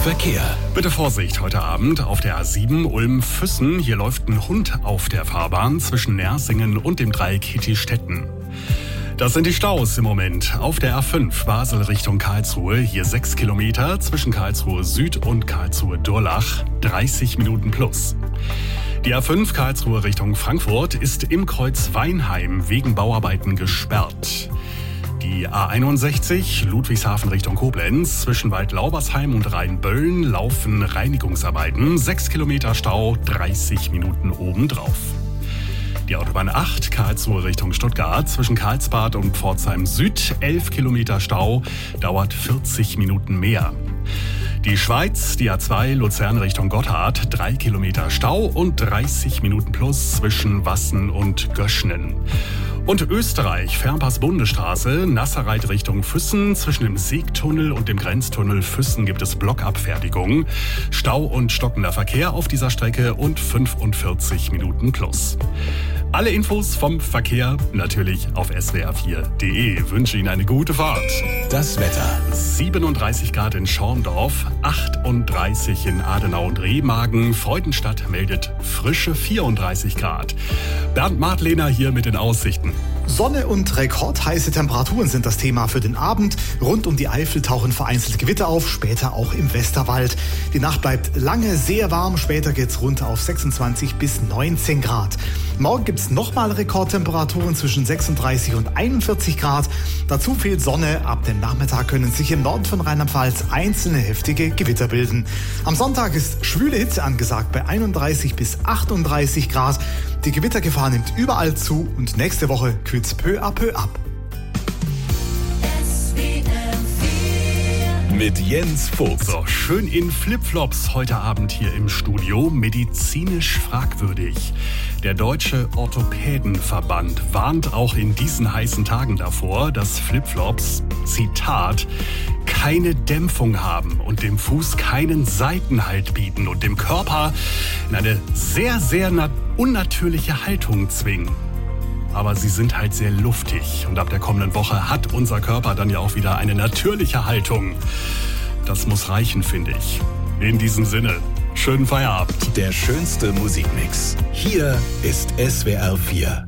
Verkehr. Bitte Vorsicht heute Abend auf der A7 Ulm-Füssen. Hier läuft ein Hund auf der Fahrbahn zwischen Nersingen und dem Dreieck Hitti-Stetten. Das sind die Staus im Moment. Auf der A5 Basel Richtung Karlsruhe. Hier 6 Kilometer zwischen Karlsruhe Süd und Karlsruhe Durlach. 30 Minuten plus. Die A5 Karlsruhe Richtung Frankfurt ist im Kreuz Weinheim wegen Bauarbeiten gesperrt. Die A61 Ludwigshafen Richtung Koblenz zwischen Waldlaubersheim und Rheinböllen laufen Reinigungsarbeiten. 6 Kilometer Stau, 30 Minuten obendrauf. Die Autobahn 8 Karlsruhe Richtung Stuttgart zwischen Karlsbad und Pforzheim Süd 11 Kilometer Stau, dauert 40 Minuten mehr. Die Schweiz, die A2 Luzern Richtung Gotthard 3 Kilometer Stau und 30 Minuten plus zwischen Wassen und Göschnen. Und Österreich, Fernpass-Bundesstraße, Nasserreit Richtung Füssen. Zwischen dem Seegtunnel und dem Grenztunnel Füssen gibt es Blockabfertigung. Stau und stockender Verkehr auf dieser Strecke und 45 Minuten plus. Alle Infos vom Verkehr natürlich auf swr4.de. Wünsche Ihnen eine gute Fahrt. Das Wetter. 37 Grad in Schorndorf, 38 in Adenau und Remagen. Freudenstadt meldet frische 34 Grad. Bernd Martlehner hier mit den Aussichten. Sonne und rekordheiße Temperaturen sind das Thema für den Abend. Rund um die Eifel tauchen vereinzelt Gewitter auf, später auch im Westerwald. Die Nacht bleibt lange sehr warm, später geht's runter auf 26 bis 19 Grad. Morgen gibt's nochmal Rekordtemperaturen zwischen 36 und 41 Grad. Dazu fehlt Sonne. Ab dem Nachmittag können sich im Norden von Rheinland-Pfalz einzelne heftige Gewitter bilden. Am Sonntag ist schwüle Hitze angesagt bei 31 bis 38 Grad. Die Gewittergefahr nimmt überall zu und nächste Woche kühlt's peu à peu ab. Mit Jens Vogt. So, schön in Flipflops heute Abend hier im Studio. Medizinisch fragwürdig. Der Deutsche Orthopädenverband warnt auch in diesen heißen Tagen davor, dass Flipflops, Zitat, keine Dämpfung haben und dem Fuß keinen Seitenhalt bieten und dem Körper in eine sehr, sehr unnatürliche Haltung zwingen. Aber sie sind halt sehr luftig und ab der kommenden Woche hat unser Körper dann ja auch wieder eine natürliche Haltung. Das muss reichen, finde ich. In diesem Sinne, schönen Feierabend. Der schönste Musikmix. Hier ist SWR 4.